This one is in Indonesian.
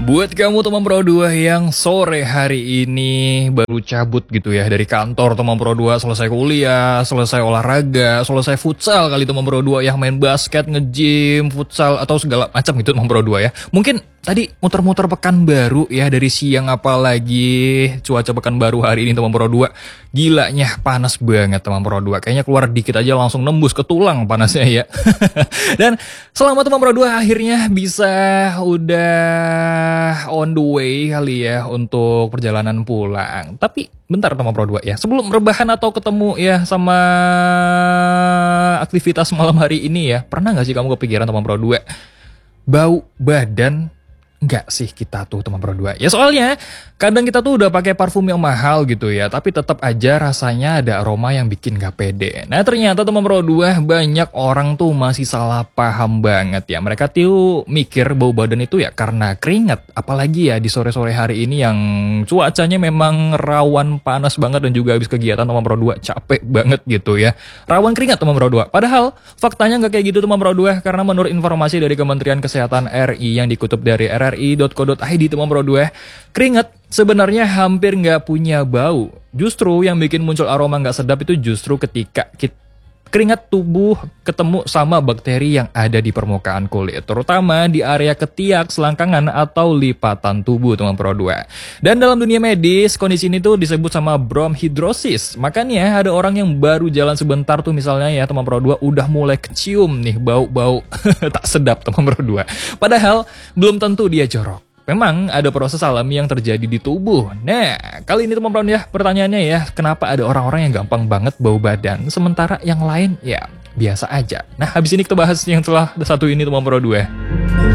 Buat kamu teman Pro 2 yang sore hari ini baru cabut gitu ya dari kantor teman Pro 2, selesai kuliah, selesai olahraga, selesai futsal kali teman Pro 2 yang main basket, nge-gym, futsal atau segala macam gitu teman Pro 2 ya. Mungkin tadi muter-muter Pekanbaru ya dari siang, apalagi cuaca Pekanbaru hari ini teman Pro 2. Gilanya panas banget teman Pro 2. Kayaknya keluar dikit aja langsung nembus ke tulang panasnya ya. Dan selamat teman Pro 2 akhirnya bisa udah on the way kali ya untuk perjalanan pulang. Tapi bentar teman Pro 2 ya, sebelum rebahan atau ketemu ya sama aktivitas malam hari ini ya, pernah gak sih kamu kepikiran teman Pro 2 bau badan nggak sih kita tuh teman Pro 2? Ya soalnya kadang kita tuh udah pakai parfum yang mahal gitu ya, tapi tetap aja rasanya ada aroma yang bikin gak pede. Nah ternyata teman Pro 2 banyak orang tuh masih salah paham banget ya. Mereka tuh mikir bau badan itu ya karena keringat, apalagi ya di sore-sore hari ini yang cuacanya memang rawan panas banget dan juga habis kegiatan teman Pro 2 capek banget gitu ya. Rawan keringat teman Pro 2. Padahal faktanya nggak kayak gitu teman Pro 2, karena menurut informasi dari Kementerian Kesehatan RI yang dikutip dari rri.co.id teman Pro 2, keringat sebenarnya hampir nggak punya bau. Justru yang bikin muncul aroma nggak sedap itu justru ketika keringat tubuh ketemu sama bakteri yang ada di permukaan kulit, terutama di area ketiak, selangkangan, atau lipatan tubuh teman Pro 2. Dan dalam dunia medis, kondisi ini tuh disebut sama bronkhidrosis. Makanya ada orang yang baru jalan sebentar tuh misalnya ya teman Pro 2 udah mulai kecium nih bau-bau tak sedap teman Pro 2. Padahal belum tentu dia jorok. Memang ada proses alami yang terjadi di tubuh. Nah, kali ini teman Pro ya, pertanyaannya ya, kenapa ada orang-orang yang gampang banget bau badan, sementara yang lain ya biasa aja. Nah, habis ini kita bahas yang setelah satu ini teman Pro 2.